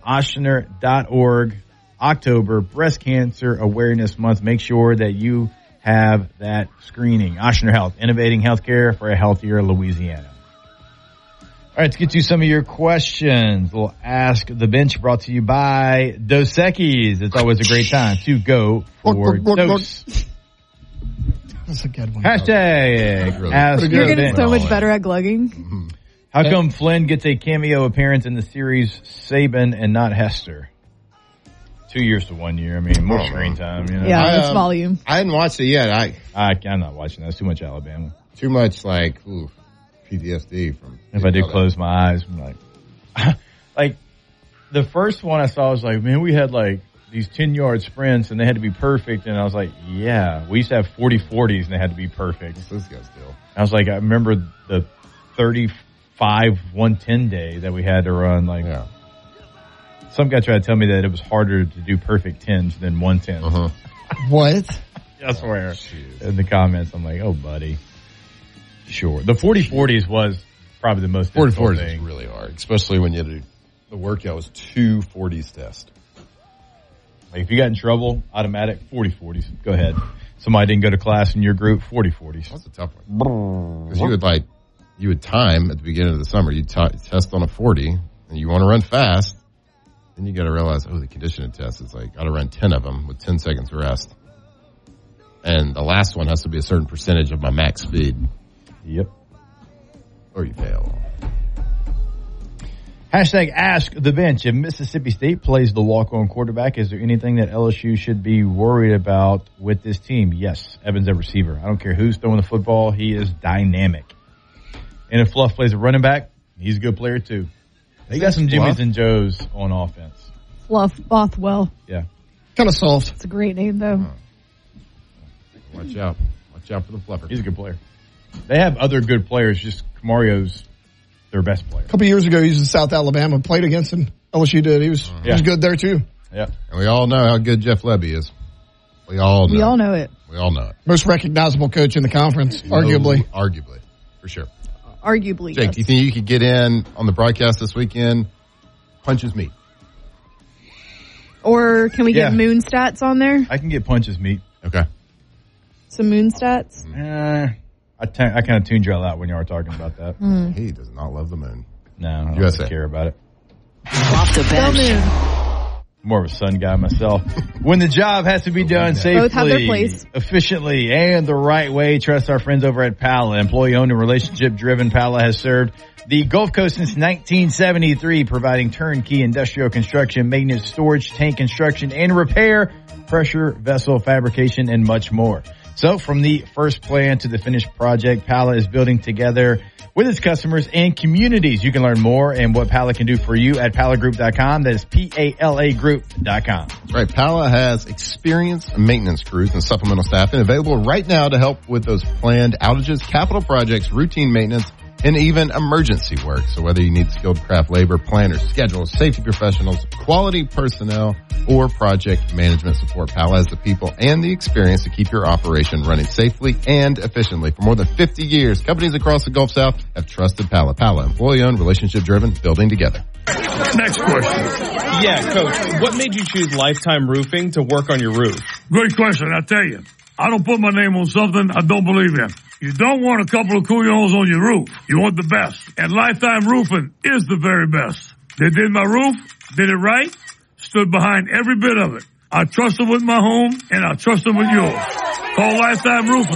Ochsner.org. October, Breast Cancer Awareness Month. Make sure that you have that screening. Ochsner Health, innovating healthcare for a healthier Louisiana. All right, let's get to some of your questions. We'll Ask the Bench, brought to you by Dos Equis. It's always a great time to go for Dos. That's a good one. Hashtag Ask the Bench. You're getting so much better at glugging. How come Flynn gets a cameo appearance in the series Saban and not Hester? 2 years to 1 year. I mean, more screen time. You know? Yeah, it's volume. I hadn't watched it yet. I'm not watching that. It's too much Alabama. Too much PTSD from. If I did close my eyes, I'm like, like the first one I saw, I was like, man, we had like these 10-yard sprints and they had to be perfect. And I was like, yeah, we used to have 40-40s and they had to be perfect. What's this guy's deal? I was like, I remember the 35-110 day that we had to run. Like, some guy tried to tell me that it was harder to do perfect 10s than 110s. What? I swear. In the comments, I'm like, oh, buddy. Sure. The 40-40s was probably the most difficult thing. 40-40s is really hard, especially when you do the workout was 2 40s test. Like if you got in trouble, automatic 40-40s. Go ahead. Somebody didn't go to class in your group, 40-40s. That's a tough one. Because you would time at the beginning of the summer. You test on a 40, and you want to run fast. Then you got to realize, the conditioning test is like, got to run 10 of them with 10 seconds rest. And the last one has to be a certain percentage of my max speed. Yep. Or you fail. Hashtag Ask the Bench. If Mississippi State plays the walk-on quarterback, is there anything that LSU should be worried about with this team? Yes. Evans at receiver. I don't care who's throwing the football. He is dynamic. And if Fluff plays a running back, he's a good player too. They got some Jimmys and Joes on offense. Fluff Bothwell. Yeah. Kind of soft. It's a great name, though. Watch out. Watch out for the fluffer. He's a good player. They have other good players, just Camario's their best player. A couple years ago, he was in South Alabama, played against him. LSU did. He was good there, too. Yeah. And we all know how good Jeff Lebby is. We all know it. We all know it. Most recognizable coach in the conference, arguably. Arguably, for sure. Arguably, Jake, yes. do you think you could get in on the broadcast this weekend? Punches meat. Or can we get moon stats on there? I can get punches meat. Okay. Some moon stats? I kind of tuned y'all out when y'all were talking about that. He does not love the moon. No, I don't really care about it. Off the bench. More of a sun guy myself. When the job has to be done safely, both have their place, efficiently, and the right way, trust our friends over at Pala. Employee-owned and relationship-driven, Pala has served the Gulf Coast since 1973, providing turnkey industrial construction, maintenance, storage, tank construction, and repair, pressure vessel fabrication, and much more. So from the first plan to the finished project, Pala is building together with its customers and communities. You can learn more and what Pala can do for you at palagroup.com. That is PALA group.com. Right. Pala has experienced maintenance crews and supplemental staffing available right now to help with those planned outages, capital projects, routine maintenance, and even emergency work. So whether you need skilled craft labor, planners, schedulers, safety professionals, quality personnel, or project management support, Pala has the people and the experience to keep your operation running safely and efficiently. For more than 50 years, companies across the Gulf South have trusted Pala. Pala, employee-owned, relationship-driven, building together. Next question. Yeah, Coach, what made you choose Lifetime Roofing to work on your roof? Great question, I tell you. I don't put my name on something I don't believe in. You don't want a couple of couillons on your roof. You want the best. And Lifetime Roofing is the very best. They did my roof, did it right, stood behind every bit of it. I trust them with my home, and I trust them with yours. Call Lifetime Roofing,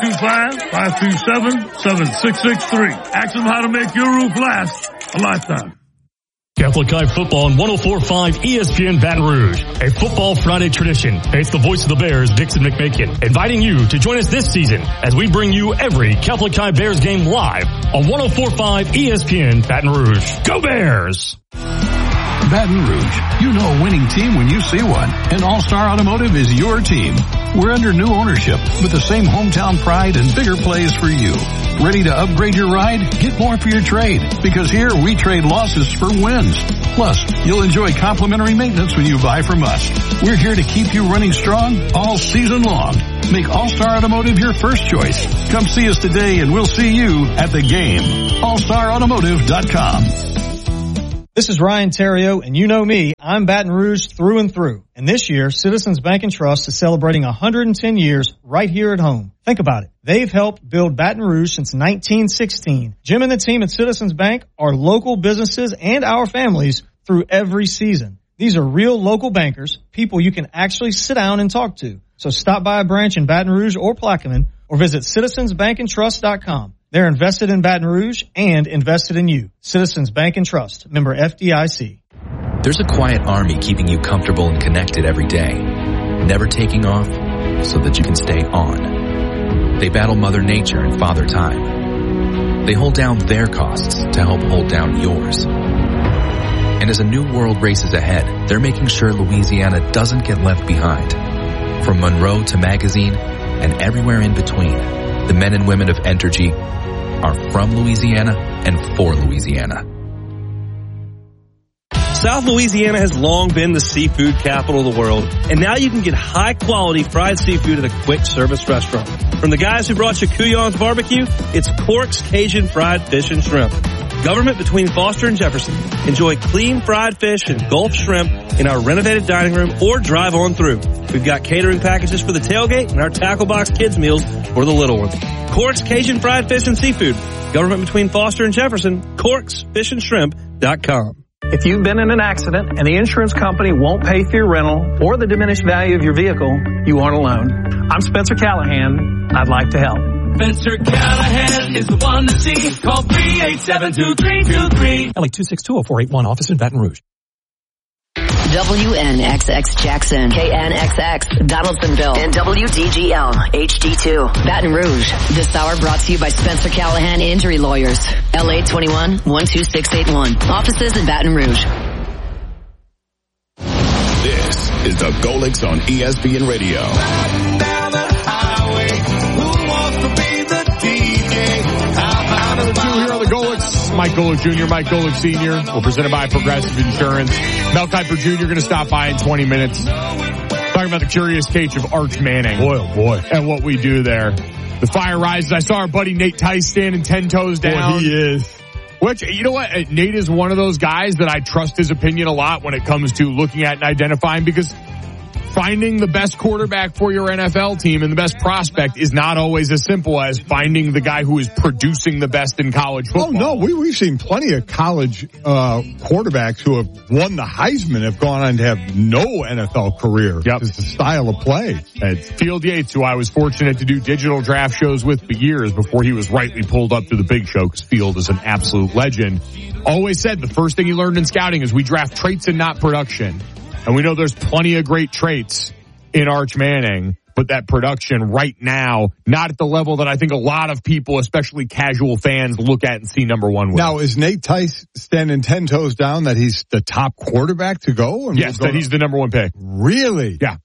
225-527-7663. Ask them how to make your roof last a lifetime. Catholic High Football on 104.5 ESPN Baton Rouge. A Football Friday tradition. It's the voice of the Bears, Dixon McMakin, inviting you to join us this season as we bring you every Catholic High Bears game live on 104.5 ESPN Baton Rouge. Go Bears! Baton Rouge, you know a winning team when you see one, and All-Star Automotive is your team. We're under new ownership with the same hometown pride and bigger plays for you. Ready to upgrade your ride? Get more for your trade, because here we trade losses for wins. Plus, you'll enjoy complimentary maintenance when you buy from us. We're here to keep you running strong all season long. Make All-Star Automotive your first choice. Come see us today and we'll see you at the game. AllStarAutomotive.com. This is Ryan Terrio, and you know me, I'm Baton Rouge through and through. And this year, Citizens Bank and Trust is celebrating 110 years right here at home. Think about it. They've helped build Baton Rouge since 1916. Jim and the team at Citizens Bank are local businesses and our families through every season. These are real local bankers, people you can actually sit down and talk to. So stop by a branch in Baton Rouge or Plaquemine or visit citizensbankandtrust.com. They're invested in Baton Rouge and invested in you. Citizens Bank and Trust, member FDIC. There's a quiet army keeping you comfortable and connected every day, never taking off so that you can stay on. They battle Mother Nature and Father Time. They hold down their costs to help hold down yours. And as a new world races ahead, they're making sure Louisiana doesn't get left behind. From Monroe to Magazine and everywhere in between, the men and women of Entergy are from Louisiana and for Louisiana. South Louisiana has long been the seafood capital of the world, and now you can get high-quality fried seafood at a quick-service restaurant. From the guys who brought you Couillon's Barbecue, it's Cork's Cajun Fried Fish and Shrimp. Government between Foster and Jefferson. Enjoy clean fried fish and Gulf shrimp in our renovated dining room or drive on through. We've got catering packages for the tailgate and our tackle box kids meals for the little ones. Cork's Cajun Fried Fish and Seafood. Government between Foster and Jefferson. CorksFishandShrimp.com. If you've been in an accident and the insurance company won't pay for your rental or the diminished value of your vehicle, you aren't alone. I'm Spencer Callahan. I'd like to help. Spencer Callahan is the one to see. Call 387-2323. LA 2620481, office in Baton Rouge. WNXX Jackson, KNXX Donaldsonville, and WDGL HD2 Baton Rouge. This hour brought to you by Spencer Callahan Injury Lawyers. LA 21-12681. Offices in Baton Rouge. This is the Golix on ESPN Radio. Here on the Golix, Mike Golick Jr., Mike Golick Sr. We're presented by Progressive Insurance. Mel Kiper Jr. going to stop by in 20 minutes. Talking about the curious case of Arch Manning. Boy, oh boy. And what we do there. The fire rises. I saw our buddy Nate Tice standing 10 toes down. Boy, he is. Which, you know what? Nate is one of those guys that I trust his opinion a lot when it comes to looking at and identifying, because finding the best quarterback for your NFL team and the best prospect is not always as simple as finding the guy who is producing the best in college football. Oh, no. We've seen plenty of college quarterbacks who have won the Heisman have gone on to have no NFL career. Yep. It's the style of play. It's Field Yates, who I was fortunate to do digital draft shows with for years before he was rightly pulled up to the big show, because Field is an absolute legend. Always said the first thing he learned in scouting is we draft traits and not production. And we know there's plenty of great traits in Arch Manning, but that production right now, not at the level that I think a lot of people, especially casual fans, look at and see number one with. Now, is Nate Tice standing 10 toes down that he's the top quarterback to go? Yes, that he's the number one pick. Really? Yeah.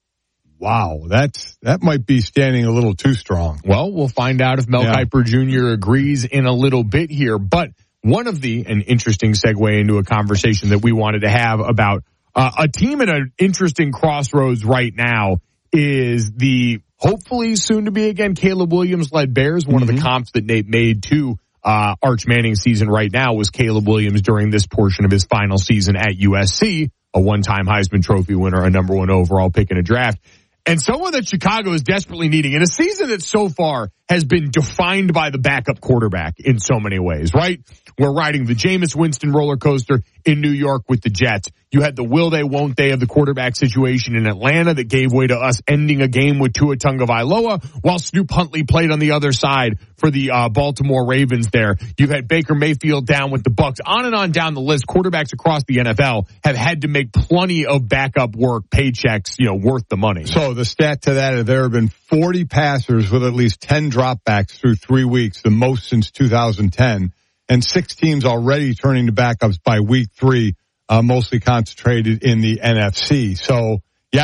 Wow, that might be standing a little too strong. Well, we'll find out if Mel Kiper Jr. agrees in a little bit here. But one of an interesting segue into a conversation that we wanted to have about a team at an interesting crossroads right now is the hopefully soon to be again Caleb Williams-led Bears. One of the comps that Nate made to Arch Manning's season right now was Caleb Williams during this portion of his final season at USC, a one-time Heisman Trophy winner, a number one overall pick in a draft. And someone that Chicago is desperately needing in a season that so far has been defined by the backup quarterback in so many ways, right? We're riding the Jameis Winston roller coaster in New York with the Jets. You had the will they, won't they of the quarterback situation in Atlanta that gave way to us ending a game with Tua Tagovailoa while Snoop Huntley played on the other side for the Baltimore Ravens there. You've had Baker Mayfield down with the Bucs. On and on down the list, quarterbacks across the NFL have had to make plenty of backup work, paychecks, worth the money. So the stat to that is there have been 40 passers with at least 10 dropbacks through 3 weeks, the most since 2010. And 6 teams already turning to backups by week 3, mostly concentrated in the NFC. So,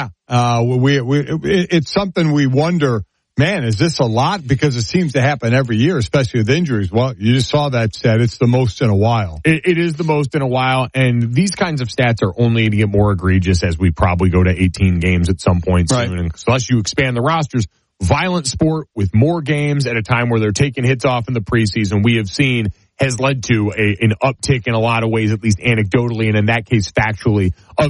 it's something we wonder, man, is this a lot? Because it seems to happen every year, especially with injuries. Well, you just saw that stat. It's the most in a while. It is the most in a while. And these kinds of stats are only going to get more egregious as we probably go to 18 games at some point soon. And unless you expand the rosters, violent sport with more games at a time where they're taking hits off in the preseason. We have seen has led to an uptick in a lot of ways, at least anecdotally, and in that case factually, of